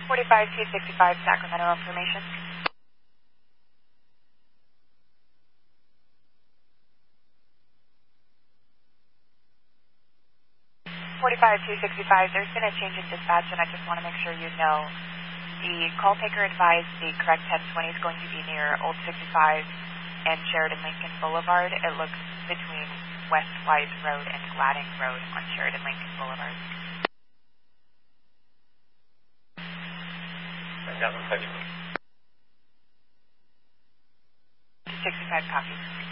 45265 Sacramento information. 45265, there's been a change in dispatch, and I just want to make sure you know. The call taker advised the correct 1020 is going to be near Old 65 and Sheridan Lincoln Boulevard. It looks between West White Road and Gladding Road on Sheridan Lincoln Boulevard. 65 copies.